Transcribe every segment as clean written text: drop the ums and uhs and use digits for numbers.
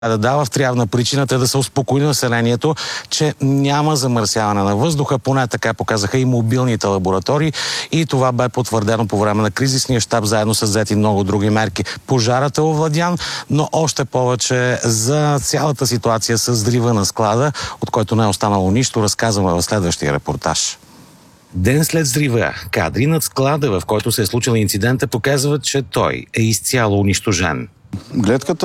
да дава втрявна причината да се успокои населението, че няма замърсяване на въздуха, поне така показаха и мобилните лаборатории, и това бе потвърдено по време на кризисния щаб, заедно с взети много други мерки. Пожарът е овладян, но още повече за цялата ситуация с взрива на склада, от който не е останало нищо, разказваме в следващия репортаж. Ден след взрива, кадри над склада, в който се е случил инцидента, показват, че той е изцяло унищожен. Гледката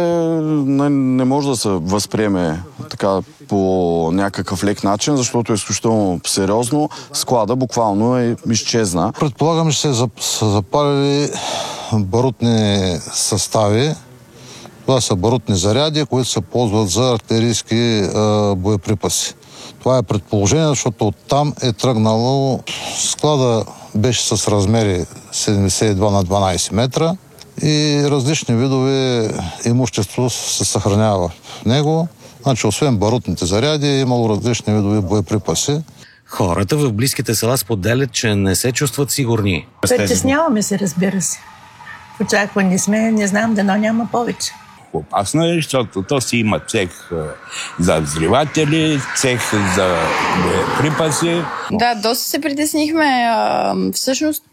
не може да се възприеме така по някакъв лек начин, защото е изключително сериозно. Склада буквално изчезна. Предполагам, че са запалили барутни състави. Това са барутни заряди, които се ползват за артилерийски боеприпаси. Това е предположение, защото оттам е тръгнало. Склада беше с размери 72 на 12 метра и различни видове имущество се съхранява в него. Значи, освен барутните заряди, е имало различни видове боеприпаси. Хората в близките села споделят, че не се чувстват сигурни. Притесняваме се, разбира се. Очаквани сме, не знам, дано няма повече. Опасно е, защото то си има цех за взриватели, цех за припаси. Да, доста се притеснихме. Всъщност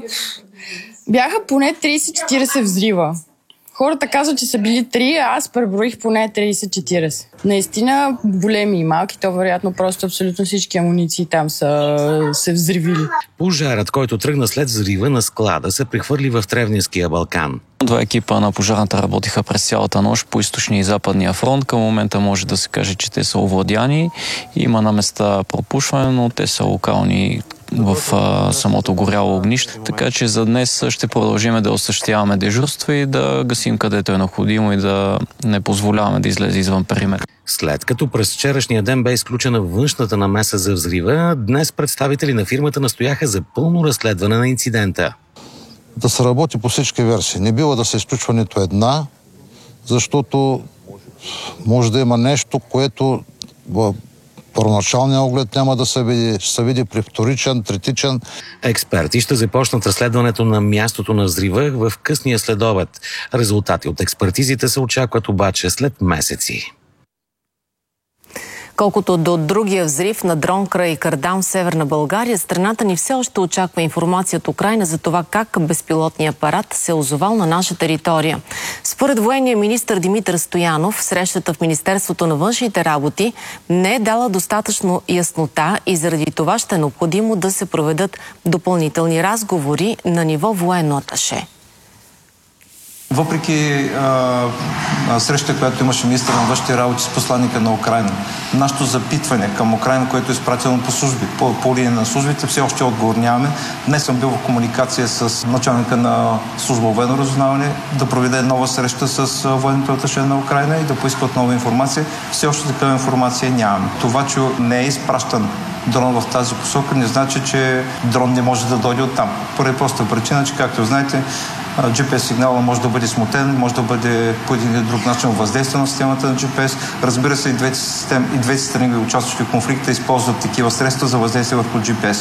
бяха поне 30-40 взрива. Хората казват, че са били 3, а аз преброих поне 30-40. Наистина големи и малки, то вероятно просто абсолютно всички амуниции там са се взривили. Пожарът, който тръгна след взрива на склада, се прехвърли в Тревненския Балкан. Два екипа на пожарната работиха през цялата нощ по източния и западния фронт. Към момента може да се каже, че те са овладяни. Има на места пропушване, но те са локални в самото горяло огнище. Така че за днес ще продължим да осъществяваме дежурство и да гасим където е необходимо и да не позволяваме да излезе извън периметър. След като през вчерашния ден бе изключена външната намеса за взрива, днес представители на фирмата настояха за пълно разследване на инцидента. Да се работи по всички версии. Не бива да се изключва нито една, защото може да има нещо, което в първоначалния оглед няма да се види. Ще се види при вторичен, третичен. Експерти ще започнат разследването на мястото на взрива в късния следобед. Резултати от експертизите се очакват обаче след месеци. Колкото до другия взрив на дрон край Кардам в Северна България, страната ни все още очаква информация от Украйна за това как безпилотният апарат се озовал на наша територия. Според военния министър Димитър Стоянов, срещата в Министерството на външните работи не е дала достатъчно яснота и заради това ще е необходимо да се проведат допълнителни разговори на ниво военно аташе. Въпреки среща, която имаше министър на външните работи с посланника на Украйна, нашето запитване към Украйна, което е изпратено по служби, по линия на службите, все още отговор нямаме. Днес съм бил в комуникация с началника на служба военно разузнаване да проведе нова среща с военното аташе на Украйна и да поискат нова информация. Все още такава информация нямаме. Това, че не е изпращан дрон в тази посока, не значи, че дрон не може да дойде оттам. Поради проста причина, че, както знаете, GPS сигнала може да бъде смутен, може да бъде по един или друг начин въздействие на системата на GPS. Разбира се, и двете страни, участващи в конфликта, използват такива средства за въздействие върху GPS.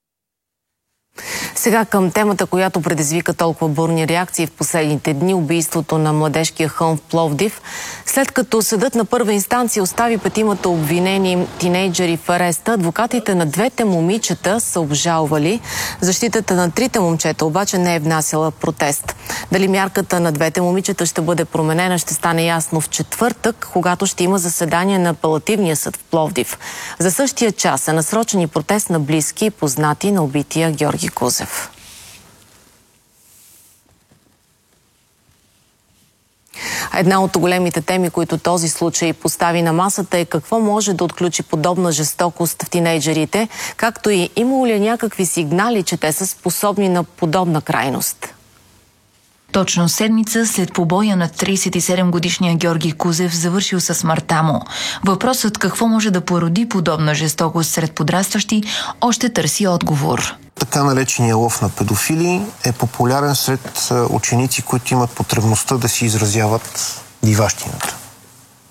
Сега към темата, която предизвика толкова бурни реакции в последните дни, убийството на младежкия хълм в Пловдив. След като съдът на първа инстанция остави петимата обвинени тинейджери в ареста, адвокатите на двете момичета са обжалвали. Защитата на трите момчета обаче не е внасяла протест. Дали мярката на двете момичета ще бъде променена, ще стане ясно в четвъртък, когато ще има заседание на апелативния съд в Пловдив. За същия час е насрочен и протест на близки и познати на убития Георги Кузев. Една от големите теми, които този случай постави на масата, е какво може да отключи подобна жестокост в тинейджерите, както и имало ли някакви сигнали, че те са способни на подобна крайност. Точно седмица след побоя на 37-годишния Георги Кузев, завършил със смъртта му. Въпросът какво може да породи подобна жестокост сред подрастващи още търси отговор. Така наречения лов на педофили е популярен сред ученици, които имат потребността да си изразяват диващината. Да,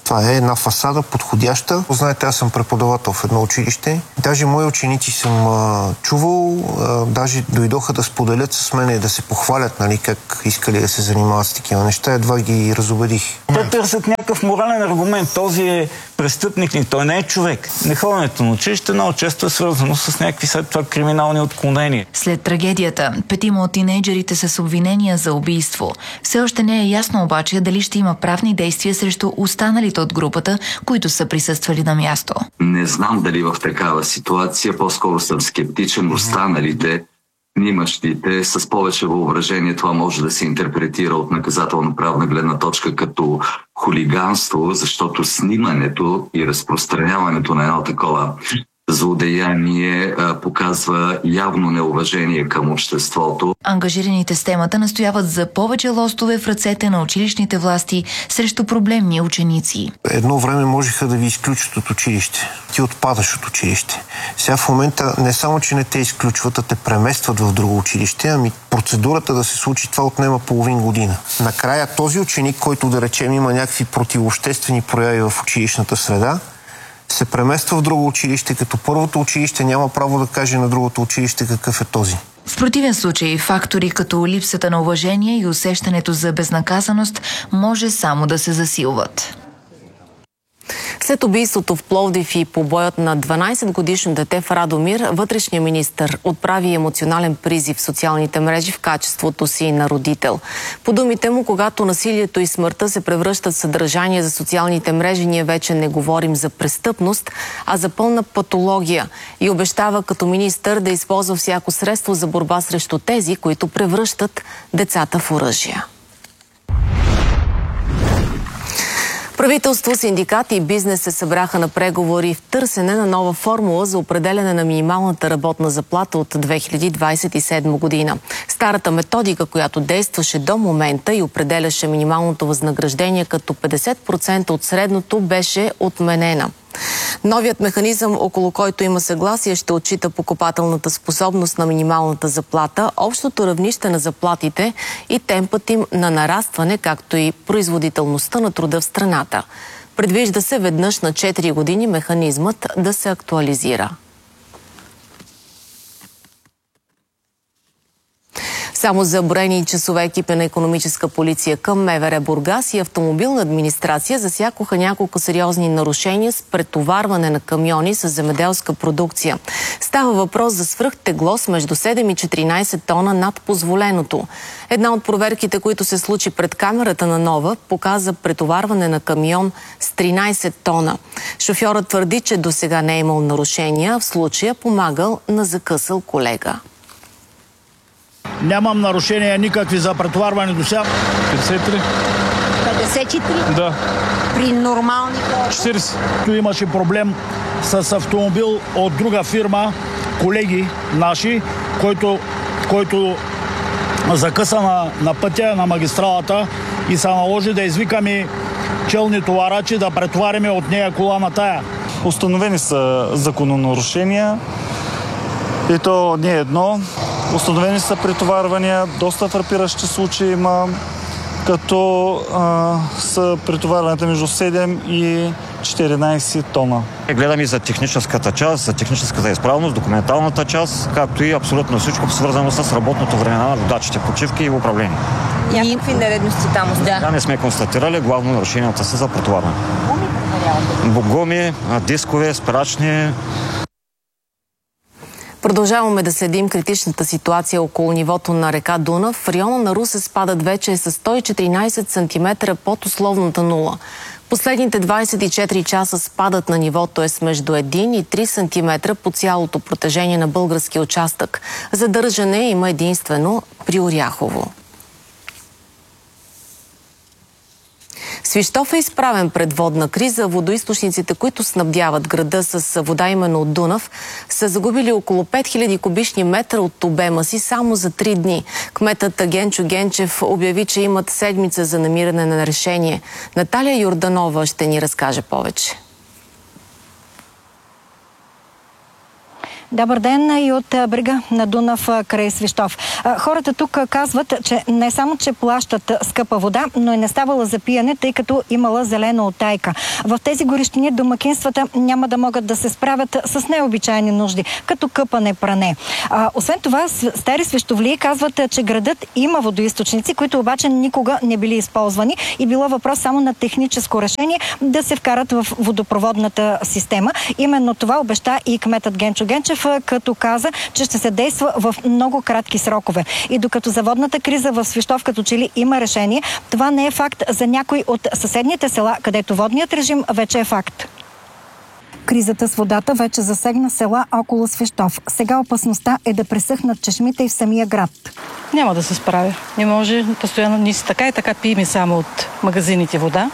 Това е една фасада, подходяща. Знаете, аз съм преподавател в едно училище. Даже мои ученици съм чувал, даже дойдоха да споделят с мен и да се похвалят, нали, как искали да се занимават с такива неща. Едва ги разубедих. Те търсят някакъв морален аргумент. Този е престъпник, той не е човек. Неходенето на училище много често е свързано с някакви след това криминални отклонения. След трагедията, 5 от тинейджерите с обвинения за убийство. Все още не е ясно обаче дали ще има правни действия срещу останалите от групата, които са присъствали на място. Не знам дали в такава ситуация, по-скоро съм скептичен. Останалите, снимащите, с повече въображение, това може да се интерпретира от наказателно-правна гледна точка като хулиганство, защото снимането и разпространяването на едно такова злодеяние показва явно неуважение към обществото. Ангажираните с темата настояват за повече лостове в ръцете на училищните власти срещу проблемни ученици. Едно време можеха да ви изключат от училище. Ти отпадаш от училище. Сега в момента не само, че не те изключват, а те преместват в друго училище, ами процедурата да се случи това отнема половин година. Накрая този ученик, който да речем има някакви противообществени прояви в училищната среда, се премества в друго училище, като първото училище няма право да каже на другото училище какъв е този. В противен случай фактори като липсата на уважение и усещането за безнаказаност може само да се засилват. След убийството в Пловдив и побоят на 12-годишно дете в Радомир, вътрешният министър отправи емоционален призив в социалните мрежи в качеството си на родител. По думите му, когато насилието и смъртта се превръщат в съдържание за социалните мрежи, ние вече не говорим за престъпност, а за пълна патология, и обещава като министър да използва всяко средство за борба срещу тези, които превръщат децата в оръжия. Правителство, синдикати и бизнес се събраха на преговори в търсене на нова формула за определяне на минималната работна заплата от 2027 година. Старата методика, която действаше до момента и определяше минималното възнаграждение като 50% от средното, беше отменена. Новият механизъм, около който има съгласие, ще отчита покупателната способност на минималната заплата, общото равнище на заплатите и темпът им на нарастване, както и производителността на труда в страната. Предвижда се веднъж на 4 години механизмът да се актуализира. Само за броени часове екипи на икономическа полиция към МВР Бургас и автомобилна администрация засякоха няколко сериозни нарушения с претоварване на камиони с земеделска продукция. Става въпрос за свръхтегло с между 7 и 14 тона над позволеното. Една от проверките, които се случи пред камерата на Нова, показа претоварване на камион с 13 тона. Шофьорът твърди, че досега не е имал нарушения, в случая помагал на закъсал колега. Нямам нарушения никакви за претоварване до сега. 53. 53? Да. При нормални хора? 40. Tu имаше проблем с автомобил от друга фирма, колеги наши, който закъса на пътя, на магистралата, и се наложи да извикаме челни товарачи да претовариме от нея кола на тая. Установени са закононарушения, и то не едно. Установени са претоварвания, доста фрапиращи случаи има, като са претоварванията между 7 и 14 тона. Гледаме и за техническата част, за техническата изправност, документалната част, както и абсолютно всичко свързано с работното време на водачите, почивки и управление. Някакви нередности там остават? Да, не сме констатирали, главно нарушенията са за претоварване. Гуми, дискове, спирачни. Продължаваме да следим критичната ситуация около нивото на река Дунав. В района на Русе спадът вече е с 114 см под условната нула. Последните 24 часа спадът на нивото е с между 1 и 3 см по цялото протежение на българския участък. Задържане има единствено при Оряхово. Свищов е изправен пред водна криза. Водоизточниците, които снабдяват града с вода именно от Дунав, са загубили около 5000 кубични метра от обема си само за 3 дни. Кметът Генчо Генчев обяви, че имат седмица за намиране на решение. Наталия Йорданова ще ни разкаже повече. Добър ден и от брега на Дунав край Свищов. Хората тук казват, че не само, че плащат скъпа вода, но и не ставала за пиене, тъй като имала зелена оттайка. В тези горещини домакинствата няма да могат да се справят с необичайни нужди, като къпане, пране. Освен това, стари свищовлии казват, че градът има водоизточници, които обаче никога не били използвани и било въпрос само на техническо решение да се вкарат в водопроводната система. Именно това обеща и кметът Генчо Генчев, като каза, че ще се действа в много кратки срокове. И докато за водната криза в Свищов като че ли има решение, това не е факт за някой от съседните села, където водният режим вече е факт. Кризата с водата вече засегна села около Свищов. Сега опасността е да пресъхнат чешмите и в самия град. Няма да се справя. Не може постоянно ни така и така пием само от магазините вода.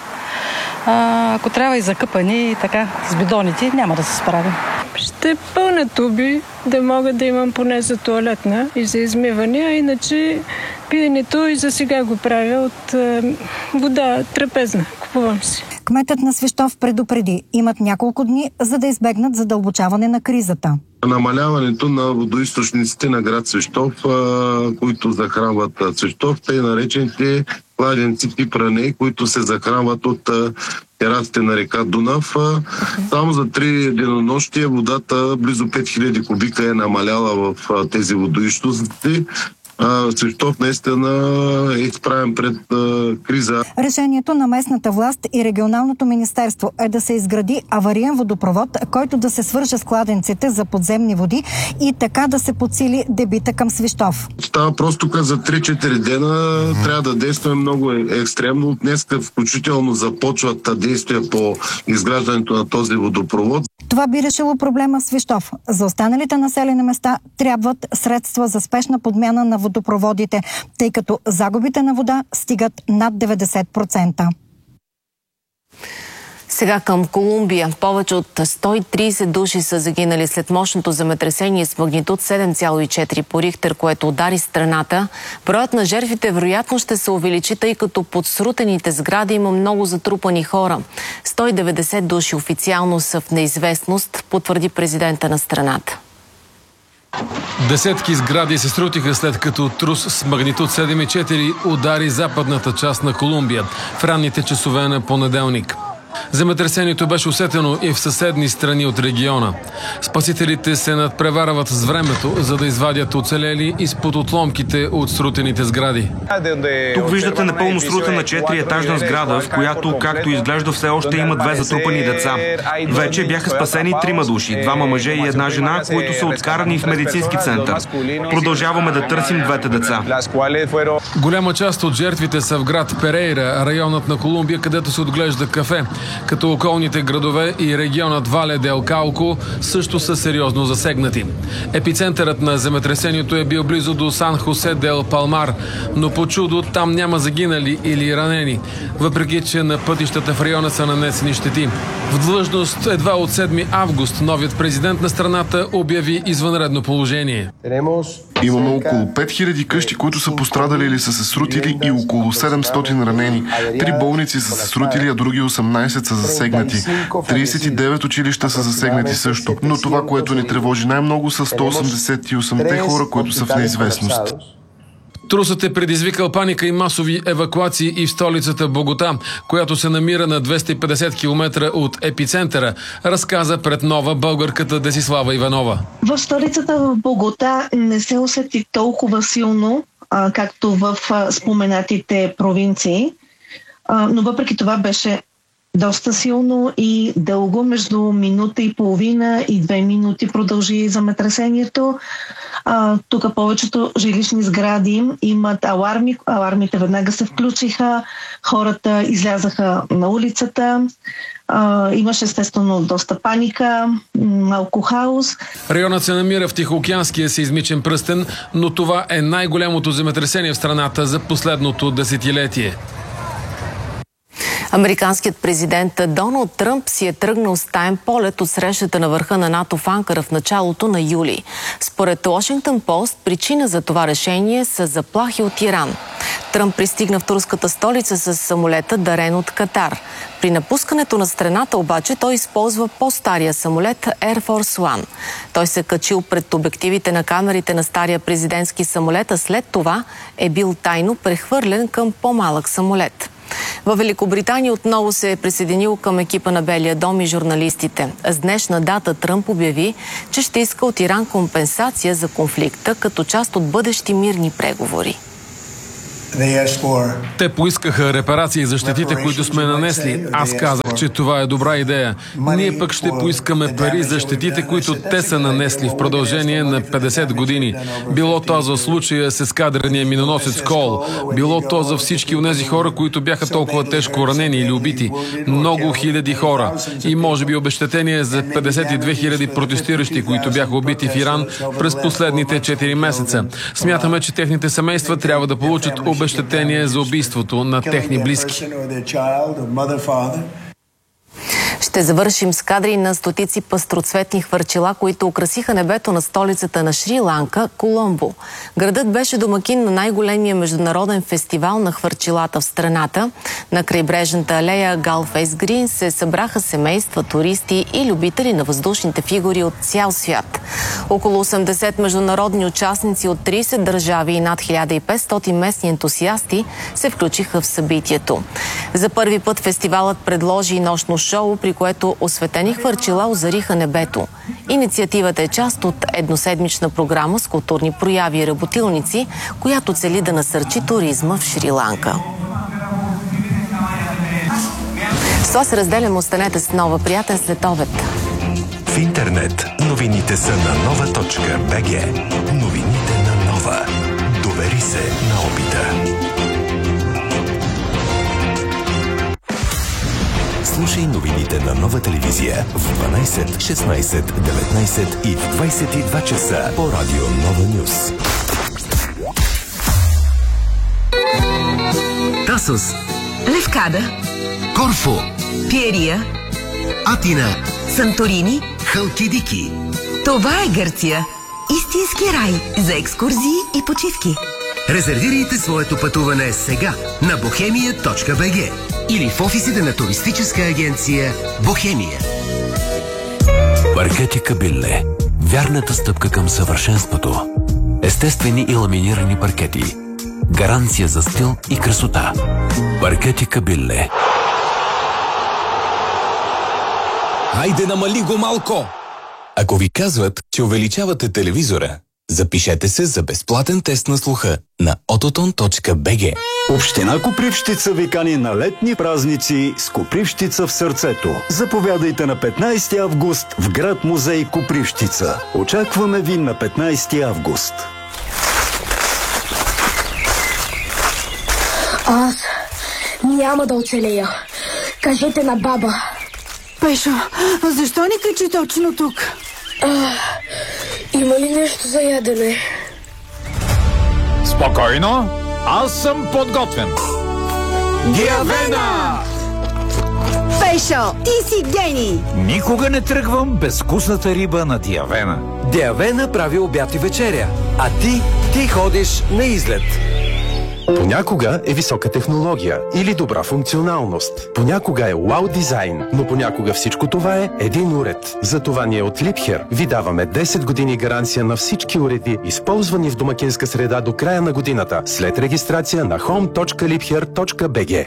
Ако трябва и за къпане и така с бидоните, няма да се справя. Ще пълна туби, да мога да имам поне за тоалетна и за измиване, а иначе пиенето и за сега го правя от вода трапезна. Купувам си. Кметът на Свищов предупреди, имат няколко дни, за да избегнат задълбочаване на кризата. Намаляването на водоизточниците на град Свищов, които захранват Свищов, тъй наречените кладенци тип Ране, които се захранват от терасите на река Дунав. Само за 3 денонощия водата близо 5000 кубика е намаляла в тези водоизточници. Свищов наистина е изправен пред криза. Решението на местната власт и регионалното министерство е да се изгради авариен водопровод, който да се свърже с кладенците за подземни води и така да се подсили дебита към Свищов. Става просто тук за 3-4 дена трябва да действаме много екстремно. Днеска включително започват действия по изграждането на този водопровод. Това би решило проблема в Свищов. За останалите населени места трябват средства за спешна подмяна на водопроводите, тъй като загубите на вода стигат над 90%. Сега към Колумбия. Повече от 130 души са загинали след мощното земетресение с магнитуд 7,4 по Рихтер, което удари страната. Броят на жертвите вероятно ще се увеличи, тъй като под срутените сгради има много затрупани хора. 190 души официално са в неизвестност, потвърди президента на страната. Десетки сгради се срутиха след като трус с магнитуд 7,4 удари западната част на Колумбия в ранните часове на понеделник. Земетресението беше усетено и в съседни страни от региона. Спасителите се надпреварват с времето, за да извадят оцелели изпод отломките от срутените сгради. Тук виждате напълно срутена 4-етажна сграда, в която, както изглежда, все още има 2 затрупани деца. Вече бяха спасени 3 души, 2 мъже и 1 жена, които са откарани в медицински център. Продължаваме да търсим 2 деца. Голяма част от жертвите са в град Перейра, районът на Колумбия, където се отглежда кафе, като околните градове и регионът Вале дел Кауко също са сериозно засегнати. Епицентърът на земетресението е бил близо до Сан Хосе дел Палмар, но по чудо там няма загинали или ранени, въпреки че на пътищата в района са нанесени щети. В длъжност едва от 7 август новият президент на страната обяви извънредно положение. Имаме около 5000 къщи, които са пострадали или са се срутили, и около 700 ранени. 3 болници са се срутили, а други 18 са засегнати. 39 училища са засегнати също. Но това, което ни тревожи най-много, са 188-те хора, които са в неизвестност. Трусът е предизвикал паника и масови евакуации и в столицата Богота, която се намира на 250 км от епицентъра, разказа пред Нова българката Десислава Иванова. В столицата в Богота не се усети толкова силно, както в споменатите провинции, но въпреки това беше доста силно и дълго, между минута и половина и 2 минути продължи земетресението. Тук повечето жилищни сгради имат аларми. Алармите веднага се включиха, хората излязаха на улицата. Имаше естествено доста паника, малко хаос. Районът се намира в Тихоокеанския сеизмичен пръстен, но това е най-голямото земетресение в страната за последното десетилетие. Американският президент Доналд Тръмп си е тръгнал с таен полет от срещата на върха на НАТО в Анкара в началото на юли. Според Washington Post, причина за това решение са заплахи от Иран. Тръмп пристигна в турската столица с самолета, дарен от Катар. При напускането на страната обаче той използва по-стария самолет Air Force One. Той се качил пред обективите на камерите на стария президентски самолет, а след това е бил тайно прехвърлен към по-малък самолет. Във Великобритания отново се е присъединил към екипа на Белия дом и журналистите. С днешна дата Тръмп обяви, че ще иска от Иран компенсация за конфликта като част от бъдещи мирни преговори. Те поискаха репарации за щетите, които сме нанесли. Аз казах, че това е добра идея. Ние пък ще поискаме пари за щетите, които те са нанесли в продължение на 50 години. Било то за случая с ескадрения миноносец Кол, било то за всички онези хора, които бяха толкова тежко ранени или убити. Много хиляди хора. И може би обезщетение за 52 хиляди протестиращи, които бяха убити в Иран през последните 4 месеца. Смятаме, че техните семейства трябва да получат обезщетение за убийството на техни близки. Ще завършим с кадри на стотици пъстроцветни хвърчила, които украсиха небето на столицата на Шри-Ланка, Коломбо. Градът беше домакин на най-големия международен фестивал на хвърчилата в страната. На крайбрежната алея Галфейс Грин се събраха семейства, туристи и любители на въздушните фигури от цял свят. Около 80 международни участници от 30 държави и над 1500 местни ентусиасти се включиха в събитието. За първи път фестивалът предложи нощно шоу, при което осветени хвърчила озариха небето. Инициативата е част от едноседмична програма с културни прояви и работилници, която цели да насърчи туризма в Шри-Ланка. С това се разделям. Останете с нова. Приятен следобед. В интернет новините са на nova.bg. Новините на Нова. Довери се на опита. Слушай новините на Нова телевизия в 12, 16, 19 и в 22 часа по радио Нова Нюс. Тасос, Левкада, Корфу, Пиерия, Атина, Санторини. Халкидики. Това е Гърция. Истински рай за екскурзии и почивки. Резервирайте своето пътуване сега на bohemia.bg или в офисите на туристическа агенция Бохемия. Паркети Кабилле. Вярната стъпка към съвършенството. Естествени и ламинирани паркети. Гаранция за стил и красота. Паркети Кабилле. Хайде, намали го малко! Ако ви казват, че увеличавате телевизора, запишете се за безплатен тест на слуха на ototon.bg. Община Копривщица ви кани на летни празници с Копривщица в сърцето. Заповядайте на 15 август в град музей Копривщица. Очакваме ви на 15 август. Аз няма да оцелея. Кажете на баба. Пешо, защо ни качи точно тук? Има ли нещо за ядене? Спокойно, аз съм подготвен. Диавена! Пешо, ти си гений! Никога не тръгвам без вкусната риба на Диавена. Диавена прави обяд и вечеря, а ти ходиш на излет. Понякога е висока технология или добра функционалност. Понякога е вау дизайн, но понякога всичко това е един уред. Затова ние от Liebherr ви даваме 10 години гаранция на всички уреди, използвани в домакинска среда до края на годината, след регистрация на home.liebherr.bg.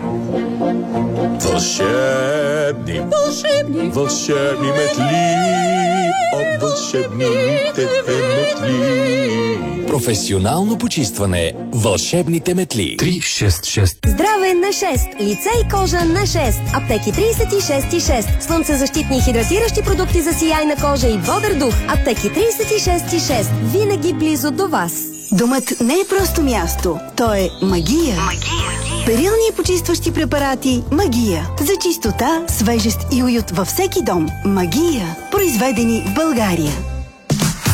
Вълшебни метли от вълшебните метли. Професионално почистване. Вълшебните метли. 366. Здраве на 6. Лице и кожа на 6. Аптеки 36,6. Слънцезащитни и хидратиращи продукти за сияйна кожа и бодър дух. Аптеки 36,6. Винаги близо до вас. Домът не е просто място. То е магия. Перилни и почистващи препарати Магия. За чистота, свежест и уют във всеки дом. Магия. Произведени в България.